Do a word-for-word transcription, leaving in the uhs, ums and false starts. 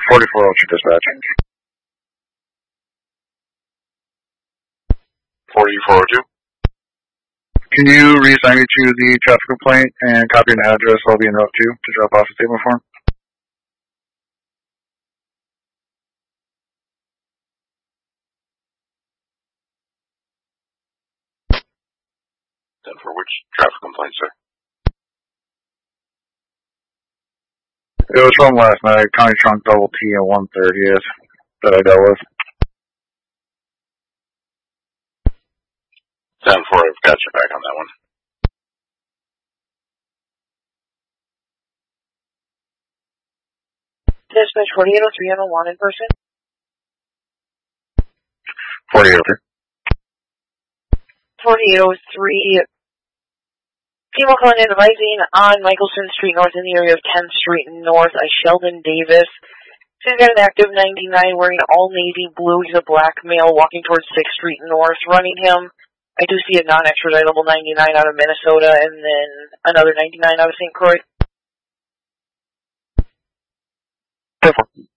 forty-four Ultra Dispatch. forty-four oh two. Can you reassign me to the traffic complaint and copy an address I'll be en route to to drop off a statement form? Then for which traffic complaint, sir? It was from last night, County Trunk Double T and one thirtieth that I dealt with. ten four, I've got you back on that one. Dispatch forty-eight oh three, I'm a wanted person. forty-eight oh three. forty-eight oh three, people calling in advising on Michelson Street North in the area of tenth Street North, a Sheldon Davis. He's got an active ninety-nine wearing all navy blue. He's a black male walking towards sixth Street North. Running him, I do see a non-extraditable ninety-nine out of Minnesota and then another ninety-nine out of Saint Croix. ten four.